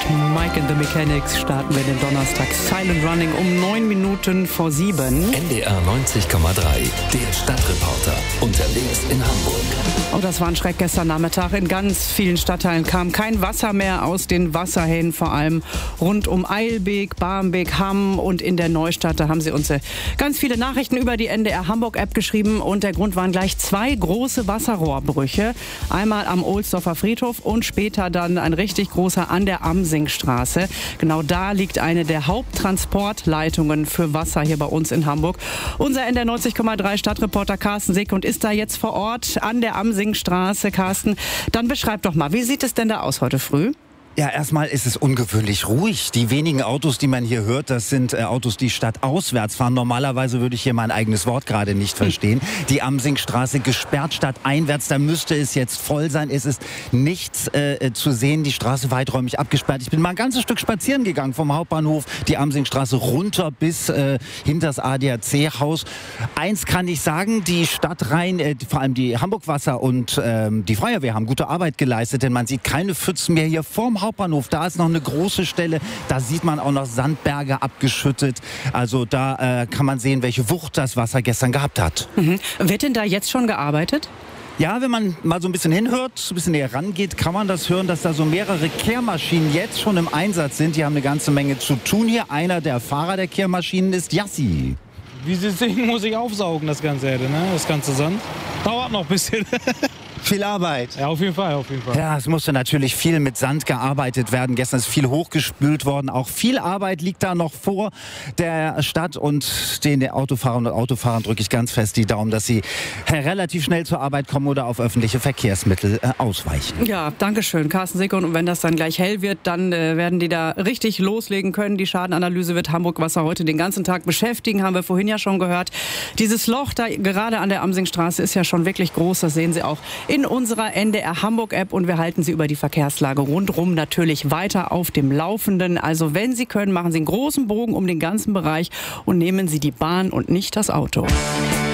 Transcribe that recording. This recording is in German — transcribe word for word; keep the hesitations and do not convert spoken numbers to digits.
Mike and the Mechanics starten wir den Donnerstag. Silent Running um neun Minuten vor sieben. N D R neunzig Komma drei, der Stadtreporter, unterwegs in Hamburg. Oh, das war ein Schreck gestern Nachmittag. In ganz vielen Stadtteilen kam kein Wasser mehr aus den Wasserhähnen, vor allem rund um Eilbek, Barmbek, Hamm und in der Neustadt. Da haben sie uns ganz viele Nachrichten über die N D R Hamburg-App geschrieben und der Grund waren gleich zwei große Wasserrohrbrüche. Einmal am Ohlsdorfer Friedhof und später dann ein richtig großer an der Amsingstraße. Genau da liegt eine der Haupttransportleitungen für Wasser hier bei uns in Hamburg. Unser N D R neunzig Komma drei Stadtreporter Carsten Seegrund ist da jetzt vor Ort an der Amsingstraße. Carsten, dann beschreib doch mal, wie sieht es denn da aus heute früh? Ja, erstmal ist es ungewöhnlich ruhig. Die wenigen Autos, die man hier hört, das sind äh, Autos, die stadtauswärts fahren. Normalerweise würde ich hier mein eigenes Wort gerade nicht verstehen. Die Amsingstraße gesperrt stadteinwärts, da müsste es jetzt voll sein. Es ist nichts äh, zu sehen, die Straße weiträumig abgesperrt. Ich bin mal ein ganzes Stück spazieren gegangen vom Hauptbahnhof, die Amsingstraße runter bis äh, hinter das A D A C-Haus. Eins kann ich sagen, die Stadtreihen, äh, vor allem die Hamburg Wasser und ähm, die Feuerwehr haben gute Arbeit geleistet, denn man sieht keine Pfützen mehr hier vorm Hauptbahnhof. Da ist noch eine große Stelle, da sieht man auch noch Sandberge abgeschüttet. Also da äh, kann man sehen, welche Wucht das Wasser gestern gehabt hat. Mhm. Wird denn da jetzt schon gearbeitet? Ja, wenn man mal so ein bisschen hinhört, ein bisschen näher rangeht, kann man das hören, dass da so mehrere Kehrmaschinen jetzt schon im Einsatz sind. Die haben eine ganze Menge zu tun hier. Einer der Fahrer der Kehrmaschinen ist Jassi. Wie Sie sehen, muss ich aufsaugen, das ganze Erde, ne? Das ganze Sand. Dauert noch ein bisschen. Viel Arbeit. Ja, auf jeden Fall, auf jeden Fall. Ja, es musste natürlich viel mit Sand gearbeitet werden. Gestern ist viel hochgespült worden. Auch viel Arbeit liegt da noch vor der Stadt. Und den Autofahrern und Autofahrern drücke ich ganz fest die Daumen, dass sie relativ schnell zur Arbeit kommen oder auf öffentliche Verkehrsmittel äh, ausweichen. Ja, danke schön, Carsten Seegrund. Und wenn das dann gleich hell wird, dann äh, werden die da richtig loslegen können. Die Schadenanalyse wird Hamburg Wasser heute den ganzen Tag beschäftigen, haben wir vorhin ja schon gehört. Dieses Loch da gerade an der Amsingstraße ist ja schon wirklich groß. Das sehen Sie auch in unserer N D R Hamburg-App und wir halten Sie über die Verkehrslage rundherum natürlich weiter auf dem Laufenden. Also wenn Sie können, machen Sie einen großen Bogen um den ganzen Bereich und nehmen Sie die Bahn und nicht das Auto.